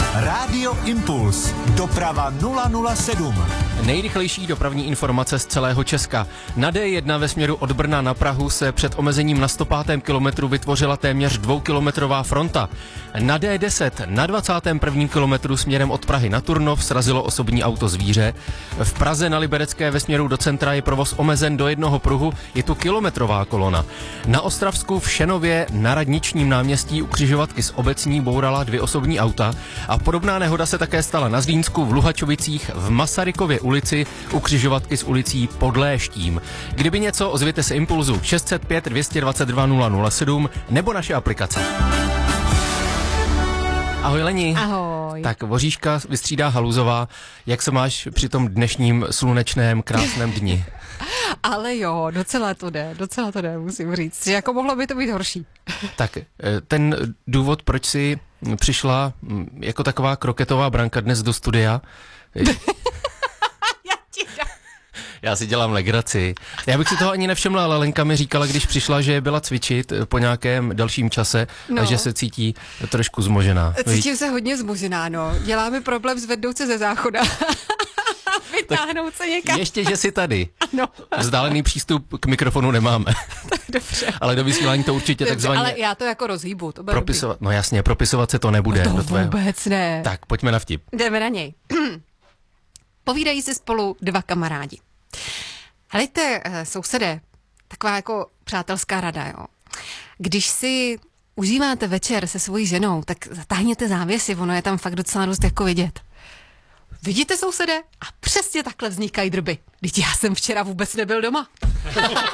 Rádio Impuls. Doprava 007. Nejrychlejší dopravní informace z celého Česka. Na D1 ve směru od Brna na Prahu se před omezením na 105. kilometru vytvořila téměř 2kilometrová fronta. Na D10 na 21. kilometru směrem od Prahy na Turnov srazilo osobní auto zvíře. V Praze na Liberecké ve směru do centra je provoz omezen do jednoho pruhu, je tu kilometrová kolona. Na Ostravsku v Šenově na Radničním náměstí u křižovatky s Obecní bourala 2 osobní auta a podobná nehoda se také stala na Zlínsku, v Luhačovicích, v Masarykově ulici u křižovatky s ulicí pod Léštím. Kdyby něco, ozvěte se Impulzu 605 222 007 nebo naše aplikace. Ahoj Leni. Ahoj. Tak Voříška vystřídá Haluzová. Jak se máš při tom dnešním slunečném, krásném dni? Ale jo, docela to jde, musím říct. Jako mohlo by to být horší. Tak ten důvod, proč jsi přišla jako taková kroketová branka dnes do studia... Já si dělám legraci. Já bych si toho ani nevšimla, ale Lenka mi říkala, když přišla, že byla cvičit po nějakém dalším čase a že se cítí trošku zmožená. Cítím se hodně zmožená, no. Dělá mi problém zvednout se ze záchoda. Vytáhnout se někam. Ještě, že jsi tady. Ano. Vzdálený přístup k mikrofonu nemáme. Dobře. Ale do vysílání to určitě Dobře, takzvaně... ale já to jako rozhýbu. To propisovat. No jasně, propisovat se to nebude. No to vůbec ne. Tak, pojďme na vtip. Jdeme na něj. Povídají si spolu 2 kamarádi. Helejte, sousedé, taková jako přátelská rada, jo. Když si užíváte večer se svojí ženou, tak zatáhněte závěsy, ono je tam fakt docela dost jako vidět. Vidíte, sousede? A přesně takhle vznikají drby. Vždyť já jsem včera vůbec nebyl doma.